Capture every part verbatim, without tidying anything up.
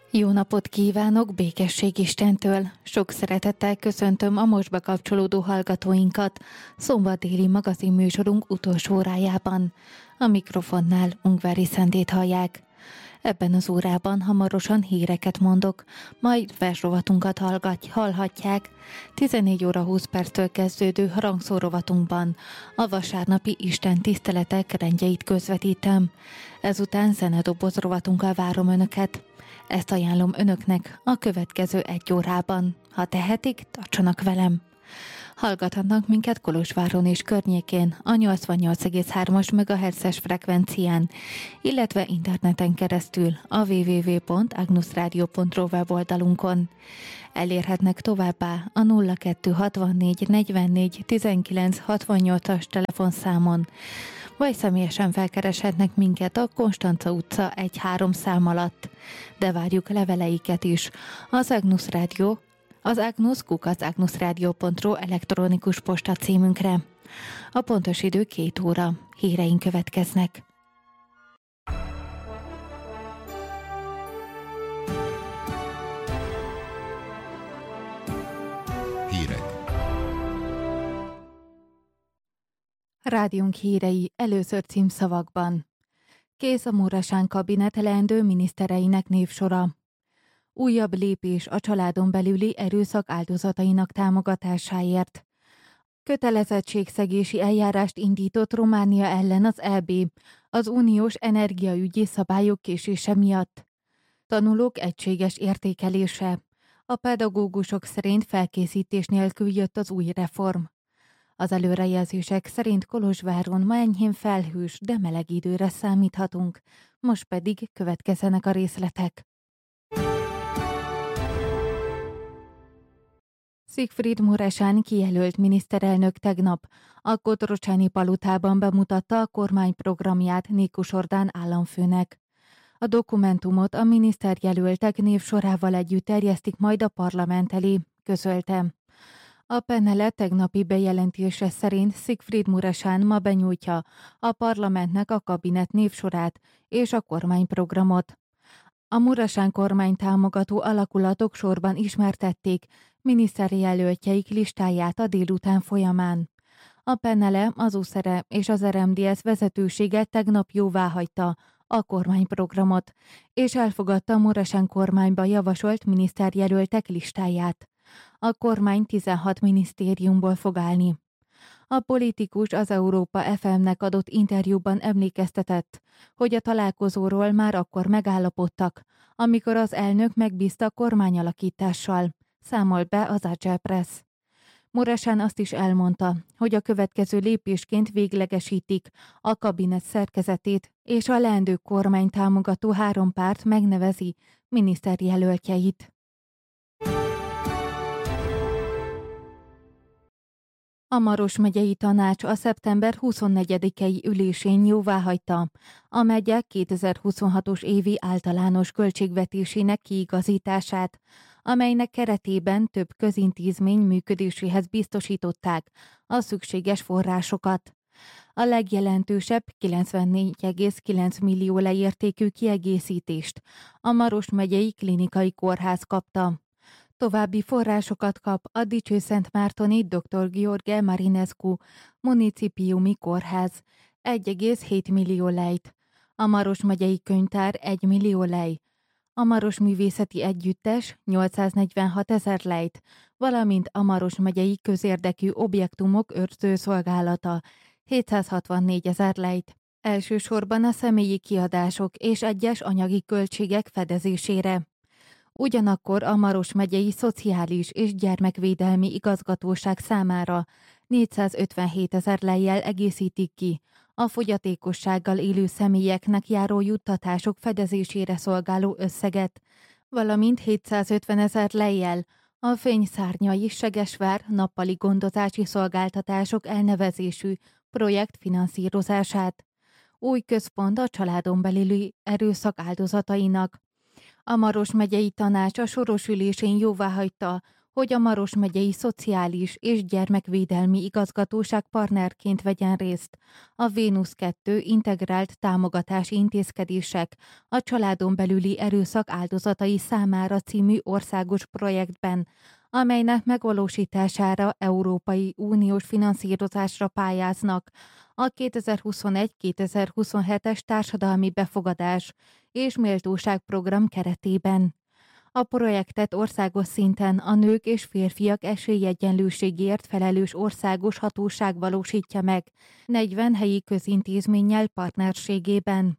Jó napot kívánok, békesség Istentől! Sok szeretettel köszöntöm a most bekapcsolódó hallgatóinkat szombat déli magazin műsorunk utolsó órájában. A mikrofonnál Ungvári Szendét hallják. Ebben az órában hamarosan híreket mondok, majd versrovatunkat hallgat, hallhatják. tizennégy óra húsz perctől kezdődő harangszórovatunkban a vasárnapi Isten tiszteletek rendjeit közvetítem. Ezután zenedoboz rovatunkkal várom Önöket. Ezt ajánlom Önöknek a következő egy órában. Ha tehetik, tartsanak velem! Hallgathatnak minket Kolozsváron és környékén a nyolcvannyolc egész hármas megahertzes frekvencián, illetve interneten keresztül a double-u double-u double-u pont agnusradio pont ro weboldalunkon. Elérhetnek továbbá a nulla kettő hatvannégy negyvennégy tizenkilenc hatvannyolcas telefonszámon, vagy személyesen felkereshetnek minket a Konstanca utca egy három szám alatt, de várjuk leveleiket is. Az Agnus Rádió, az agnus kukac agnusradio pont ro elektronikus posta címünkre. A pontos idő két óra. Híreink következnek. Hírek. Rádiónk hírei először címszavakban. Kész a Muresan kabinet leendő minisztereinek névsora. Újabb lépés a családon belüli erőszak áldozatainak támogatásáért. Kötelezettségszegési eljárást indított Románia ellen az é bé az uniós energiaügyi szabályok késése miatt. Tanulók egységes értékelése. A pedagógusok szerint felkészítés nélkül jött az új reform. Az előrejelzések szerint Kolozsváron ma enyhén felhős, de meleg időre számíthatunk. Most pedig következzenek a részletek. Siegfried Muresan kijelölt miniszterelnök tegnap a Kotrocsáni palotában bemutatta a kormányprogramját Nékus Orbán államfőnek. A dokumentumot a miniszterjelöltek névsorával együtt terjesztik majd a parlament elé, közölte. A Penele tegnapi bejelentése szerint Siegfried Muresan ma benyújtja a parlamentnek a kabinet névsorát és a kormányprogramot. A Muresan kormány támogató alakulatok sorban ismertették miniszterjelöltjeik listáját a délután folyamán. A Penele, az u es zé er e és az er em dé es vezetősége tegnap jóváhagyta a kormányprogramot, és elfogadta a Muresan kormányba javasolt miniszterjelöltek listáját. A kormány tizenhat minisztériumból fog állni. A politikus az Európa ef em-nek adott interjúban emlékeztetett, hogy a találkozóról már akkor megállapodtak, amikor az elnök megbízta kormányalakítással, számol be az Agile Press. Muresan azt is elmondta, hogy a következő lépésként véglegesítik a kabinet szerkezetét, és a leendő kormány támogató három párt megnevezi miniszterjelöltjeit. A Maros megyei tanács a szeptember huszonnegyedikei ülésén jóváhagyta a megye kétezer-huszonhatos évi általános költségvetésének kiigazítását, amelynek keretében több közintézmény működéséhez biztosították a szükséges forrásokat. A legjelentősebb kilencvennégy egész kilenc millió leértékű kiegészítést a Maros megyei klinikai kórház kapta. További forrásokat kap a Dicsőszentmártoni doktor Gheorghe Marinescu municipiumi kórház egy egész hét millió lejt, a Maros megyei könyvtár egy millió lej, a Maros művészeti együttes nyolcszáznegyvenhat ezer lejt, valamint a Maros megyei közérdekű objektumok őrzőszolgálata hétszázhatvannégy ezer lejt. Elsősorban a személyi kiadások és egyes anyagi költségek fedezésére. Ugyanakkor a Maros megyei Szociális és Gyermekvédelmi Igazgatóság számára négyszázötvenhét ezer lejjel egészítik ki a fogyatékossággal élő személyeknek járó juttatások fedezésére szolgáló összeget, valamint hétszázötven ezer lejjel a Fényszárnyai Segesvár nappali gondozási szolgáltatások elnevezésű projekt finanszírozását. Új központ a családon belüli erőszak áldozatainak. A Maros megyei tanács a soros ülésén jóváhagyta, hogy a Maros megyei Szociális és Gyermekvédelmi Igazgatóság partnerként vegyen részt a Vénusz kettő integrált támogatási intézkedések a családon belüli erőszak áldozatai számára című országos projektben, amelynek megvalósítására Európai Uniós finanszírozásra pályáznak a kétezer-huszonegy-kétezer-huszonhetes társadalmi befogadás és méltóság program keretében. A projektet országos szinten a nők és férfiak esélyegyenlőségért felelős országos hatóság valósítja meg negyven helyi közintézménnyel partnerségében.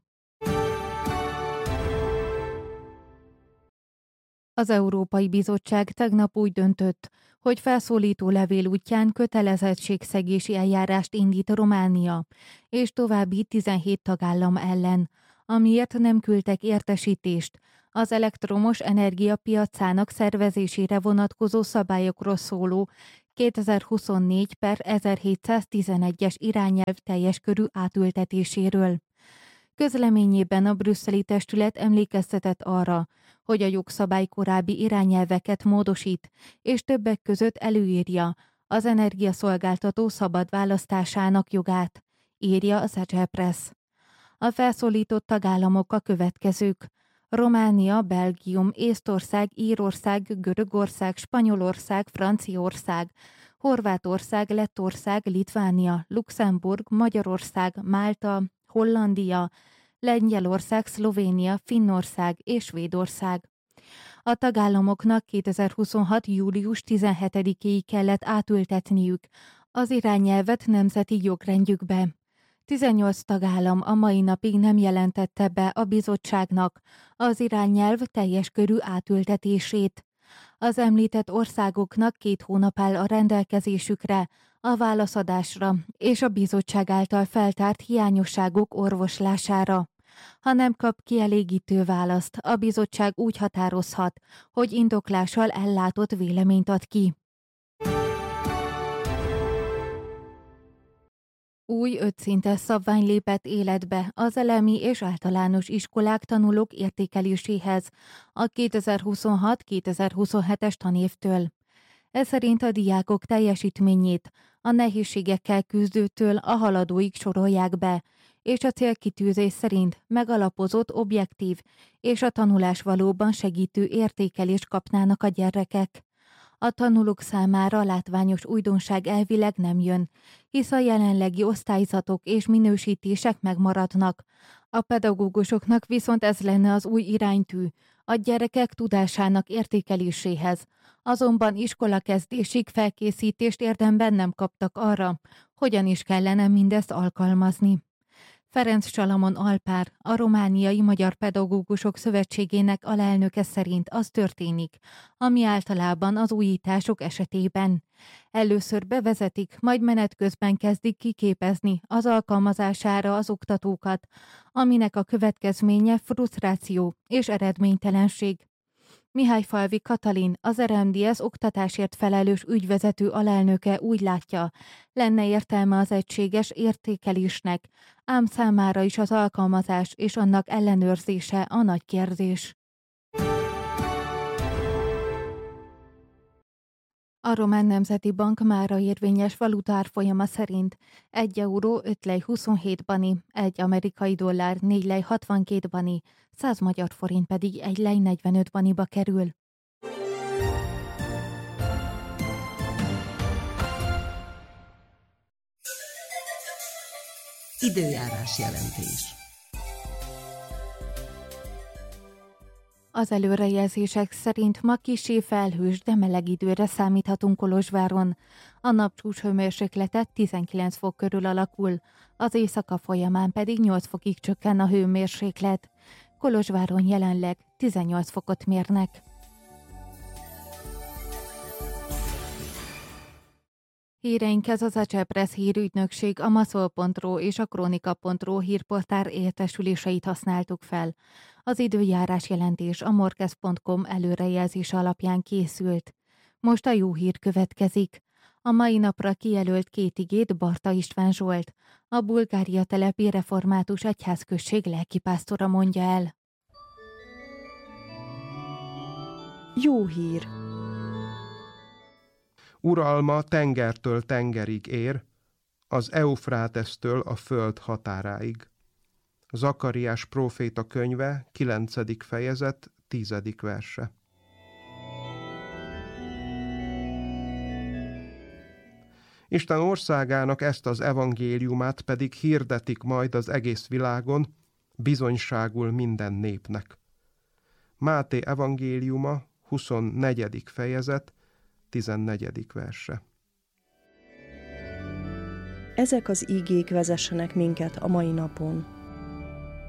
Az Európai Bizottság tegnap úgy döntött, hogy felszólító levél útján kötelezettségszegési eljárást indít Románia és további tizenhét tagállam ellen, amiért nem küldtek értesítést az elektromos energia piacának szervezésére vonatkozó szabályokról szóló kétezer-huszonnégy per ezerhétszáztizenegyes irányelv teljes körű átültetéséről. Közleményében a brüsszeli testület emlékeztetett arra, hogy a jogszabály korábbi irányelveket módosít, és többek között előírja az energiaszolgáltató szabad választásának jogát, írja az Agepress. A felszólított tagállamok a következők: Románia, Belgium, Észtország, Írország, Görögország, Spanyolország, Franciaország, Horvátország, Lettország, Litvánia, Luxemburg, Magyarország, Málta, Hollandia, Lengyelország, Szlovénia, Finnország és Svédország. A tagállamoknak kétezer-huszonhat. július tizenhetedikéig kellett átültetniük az irányelvet nemzeti jogrendjükbe. tizennyolc tagállam a mai napig nem jelentette be a bizottságnak az irányelv teljes körű átültetését. Az említett országoknak két hónap áll a rendelkezésükre a válaszadásra és a bizottság által feltárt hiányosságok orvoslására. Ha nem kap kielégítő választ, a bizottság úgy határozhat, hogy indoklással ellátott véleményt ad ki. Új ötszintes szabvány lépett életbe az elemi és általános iskolák tanulók értékeléséhez a kétezer-huszonhat-kétezer-huszonhetes tanévtől. Ez szerint a diákok teljesítményét a nehézségekkel küzdőtől a haladóig sorolják be, és a célkitűzés szerint megalapozott, objektív és a tanulás valóban segítő értékelést kapnának a gyerekek. A tanulók számára látványos újdonság elvileg nem jön, hisz a jelenlegi osztályzatok és minősítések megmaradnak. A pedagógusoknak viszont ez lenne az új iránytű a gyerekek tudásának értékeléséhez, azonban iskolakezdésig felkészítést érdemben nem kaptak arra, hogyan is kellene mindezt alkalmazni. Ferenc Salamon Alpár, a Romániai Magyar Pedagógusok Szövetségének alelnöke szerint az történik, ami általában az újítások esetében. Először bevezetik, majd menet közben kezdik kiképezni az alkalmazására az oktatókat, aminek a következménye frusztráció és eredménytelenség. Mihályfalvi Katalin, az er em dé es oktatásért felelős ügyvezető alelnöke úgy látja, lenne értelme az egységes értékelésnek, ám számára is az alkalmazás és annak ellenőrzése a nagy kérdés. A Román Nemzeti Bank mára érvényes valutárfolyama szerint egy euró öt lej huszonhét bani, egy amerikai dollár négy lej hatvankét bani, száz magyar forint pedig egy lej negyvenöt baniba kerül. Időjárás jelentés. Az előrejelzések szerint ma kissé felhős, de meleg időre számíthatunk Kolozsváron. A napcsúcs hőmérséklete tizenkilenc fok körül alakul, az éjszaka folyamán pedig nyolc fokig csökken a hőmérséklet. Kolozsváron jelenleg tizennyolc fokot mérnek. Híreinkhez az Agepress hírügynökség, a maszol pont ro és a kronika pont ro hírportál értesüléseit használtuk fel. Az időjárás jelentés a morkez pont com előrejelzése alapján készült. Most a jó hír következik. A mai napra kijelölt két igét Barta István Zsolt, a Bulgária telepi református egyházközség lelkipásztora mondja el. Jó hír! Uralma tengertől tengerig ér, az Eufrátesztől a föld határáig. Zakariás próféta könyve, kilencedik fejezet, tizedik verse. Isten országának ezt az evangéliumát pedig hirdetik majd az egész világon, bizonyságul minden népnek. Máté evangéliuma, huszonnegyedik fejezet, tizennegyedik verse. Ezek az ígék vezessenek minket a mai napon.